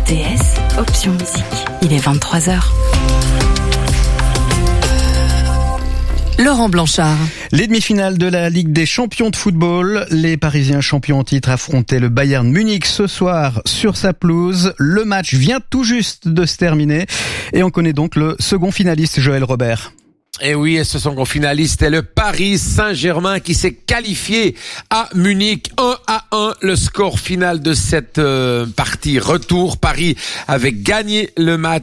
RTS, option musique. Il est 23h. Laurent Blanchard. Les demi-finales de la Ligue des champions de football. Les Parisiens champions en titre affrontaient le Bayern Munich ce soir sur sa pelouse. Le match vient tout juste de se terminer et on connaît donc le second finaliste, Joël Robert. Et oui, et ce second finaliste est le Paris Saint-Germain qui s'est qualifié à Munich 1-1. Le score final de cette partie retour. Paris avait gagné le match